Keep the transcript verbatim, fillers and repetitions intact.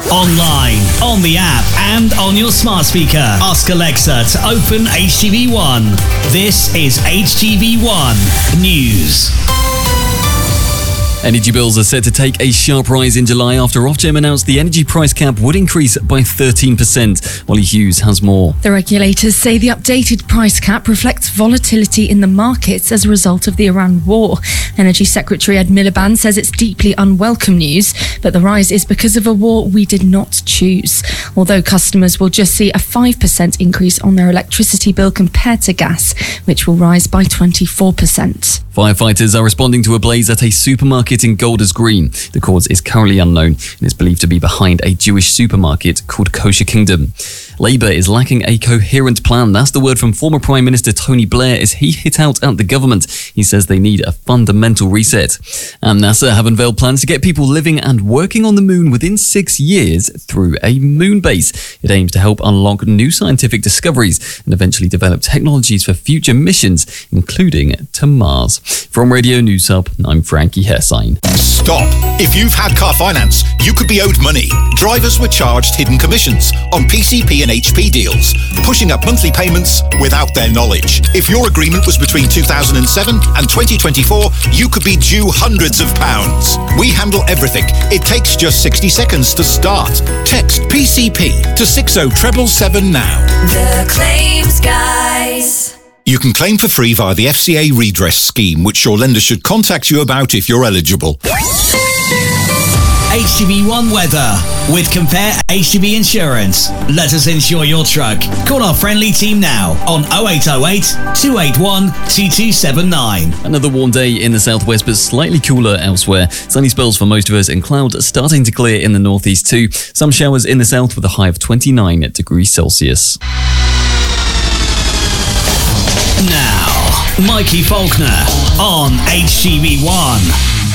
Online, on the app, and on your smart speaker. Ask Alexa to open H T V One. This is H T V One News. Energy bills are set to take a sharp rise in July after Ofgem announced the energy price cap would increase by thirteen percent. Molly Hughes has more. The regulators say the updated price cap reflects volatility in the markets as a result of the Iran war. Energy Secretary Ed Miliband says it's deeply unwelcome news, but the rise is because of a war we did not choose. Although customers will just see a five percent increase on their electricity bill compared to gas, which will rise by twenty-four percent. Firefighters are responding to a blaze at a supermarket in Golders Green. The cause is currently unknown and is believed to be behind a Jewish supermarket called Kosher Kingdom. Labour is lacking a coherent plan. That's the word from former Prime Minister Tony Blair as he hit out at the government. He says they need a fundamental reset. And NASA have unveiled plans to get people living and working on the moon within six years through a moon base. It aims to help unlock new scientific discoveries and eventually develop technologies for future missions, including to Mars. From Radio News Hub, I'm Frankie Hessine. Stop. If you've had car finance, you could be owed money. Drivers were charged hidden commissions on P C P and H P deals, pushing up monthly payments without their knowledge. If your agreement was between two thousand seven and twenty twenty-four, you could be due hundreds of pounds. We handle everything. It takes just sixty seconds to start. Text P C P to six oh seven seven now. The Claims Guys. You can claim for free via the F C A redress scheme, which your lender should contact you about if you're eligible. H T V One weather with Compare H T V Insurance. Let us insure your truck. Call our friendly team now on oh eight oh eight, two eight one, two two seven nine. Another warm day in the southwest, but slightly cooler elsewhere. Sunny spells for most of us and clouds starting to clear in the northeast too. Some showers in the south with a high of twenty-nine degrees Celsius. Now, Mikey Faulkner on H T V One.